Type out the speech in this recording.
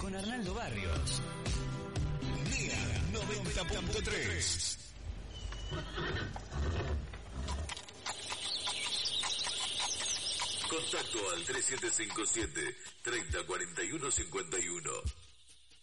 con Arnaldo Barrios. Mira 90.3. Contacto al 3757 304151.